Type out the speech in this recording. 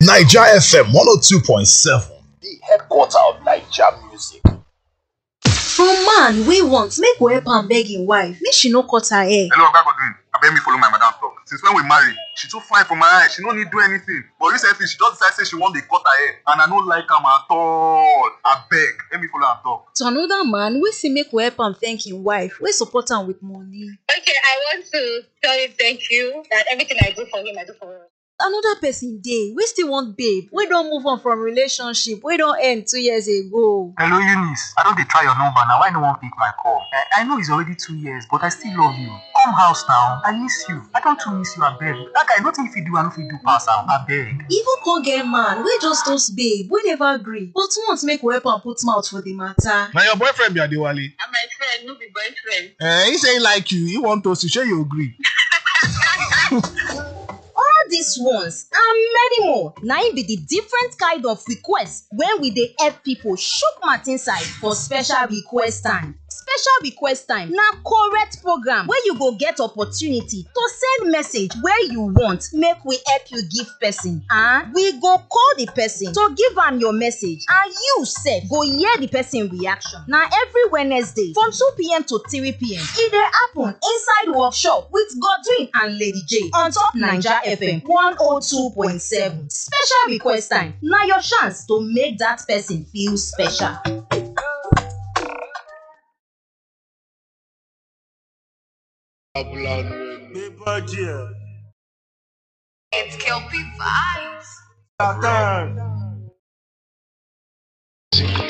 Naija FM 102.7, the headquarter of Naija music. From man we want make we help am beg him wife make she no cut her hair. Hello, Oga Godwin. Abeg me follow my madam talk. Since when we marry, she too fine for my eye. She no need do anything. But recently, she just decide say she wan dey cut her hair, and I no like am at all. Abeg, let me follow am talk. To another man we say make we help am thank him wife we support am with money. Okay, I want to tell him thank you that everything I do for him, I do for her. Another person dey we still want babe we don move on from relationship we don end 2 years ago. Hello Eunice, I don dey try your number now. Why no wan pick my call? I know it's already 2 years, but I still love you. Come house now. I miss you. I don too miss you, abeg. That guy, nothing if you do, I no fit do pass am, abeg. Even con get man wey just toast babe we never gree but once make we help am put mouth for the matter. Na your boyfriend be Adewale? And my friend, no be boyfriend. He say he like you, he want us to share you agree. All these ones and many more na im be the different kind of request when we dey help people chook mouth inside for special request time. Special request time na correct program wey you go get opportunity to send message wey you want make we help you give person, and we go call the person to give am your message and you sef go hear the person reaction. Na every Wednesday from 2 p.m. to 3 p.m. e dey happen inside workshop with Godwin and Lady J on top Naija FM 102.7. Special request time na your chance to make that person feel special. It's Kelpie Vibes.